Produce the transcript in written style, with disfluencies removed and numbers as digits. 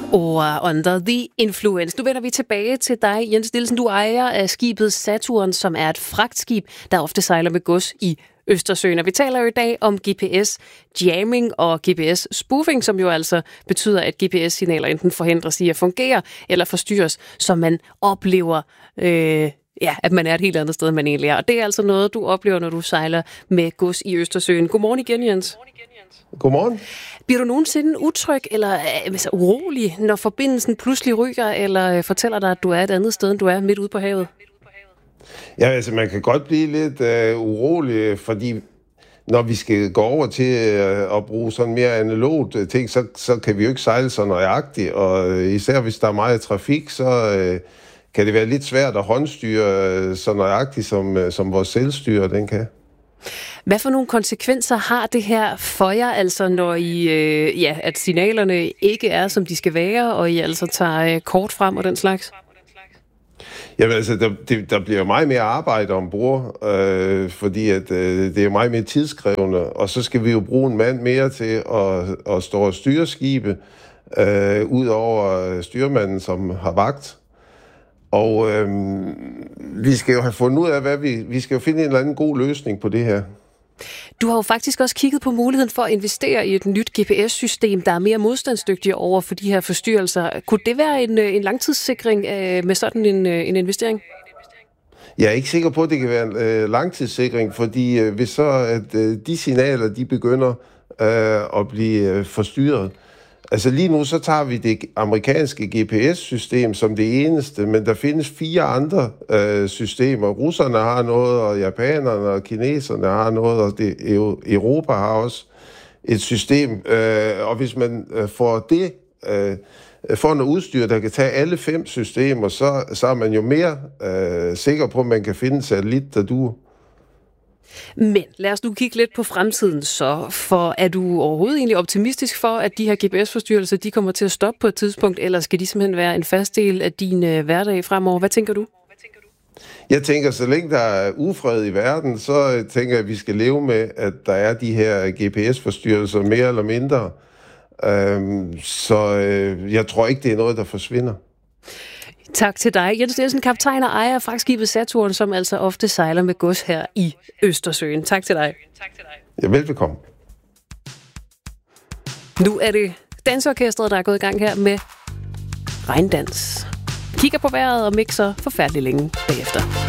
Under the Influence. Nu vender vi tilbage til dig, Jens Nielsen. Du ejer af skibet Saturn, som er et fragtskib, der ofte sejler med gods i Østersøen. Og vi taler jo i dag om GPS-jamming og GPS-spoofing, som jo altså betyder, at GPS-signaler enten forhindres i at fungere eller forstyrres, så man oplever, at man er et helt andet sted, end man egentlig er. Og det er altså noget, du oplever, når du sejler med gods i Østersøen. Godmorgen igen, Jens. Godmorgen. Bliver du nogensinde utryg eller urolig, når forbindelsen pludselig ryker, eller fortæller dig, at du er et andet sted, end du er midt ude på havet? Ja, altså man kan godt blive lidt urolig, fordi når vi skal gå over til at bruge sådan mere analogt ting, så kan vi jo ikke sejle så nøjagtigt, og især hvis der er meget trafik, så kan det være lidt svært at håndstyre så nøjagtigt, som vores selvstyre den kan. Hvad for nogle konsekvenser har det her for jer, altså når I, at signalerne ikke er, som de skal være, og I altså tager kort frem og den slags? Jamen altså, der bliver meget mere arbejde ombord, fordi at, det er meget mere tidskrævende, og så skal vi jo bruge en mand mere til at stå og styre skibet, ud over styrmanden, som har vagt. Og vi skal jo have fundet ud af, vi skal jo finde en eller anden god løsning på det her. Du har jo faktisk også kigget på muligheden for at investere i et nyt GPS-system, der er mere modstandsdygtigt over for de her forstyrrelser. Kunne det være en langtidssikring med sådan en investering? Jeg er ikke sikker på, at det kan være en langtidssikring, fordi hvis så at de signaler, de begynder at blive forstyrret. Altså lige nu, så tager vi det amerikanske GPS-system som det eneste, men der findes 4 andre systemer. Russerne har noget, og japanerne og kineserne har noget, og Europa har også et system. Og hvis man får noget udstyr, der kan tage alle 5 systemer, så er man jo mere sikker på, at man kan finde en satellit, der duer. Men lad os nu kigge lidt på fremtiden så, for er du overhovedet egentlig optimistisk for, at de her GPS-forstyrrelser, de kommer til at stoppe på et tidspunkt, eller skal de simpelthen være en fast del af din hverdag fremover? Hvad tænker du? Jeg tænker, så længe der er ufred i verden, så tænker jeg, at vi skal leve med, at der er de her GPS-forstyrrelser mere eller mindre. Så jeg tror ikke, det er noget, der forsvinder. Tak til dig, Jens Nielsen, kaptajn og ejer af fragtskibet Saturn, som altså ofte sejler med gods her i Østersøen. Tak til dig. Ja, velbekomme. Nu er det dansorkestret, der er gået i gang her med regndans. Kigger på vejret og mixer forfærdelig længe bagefter.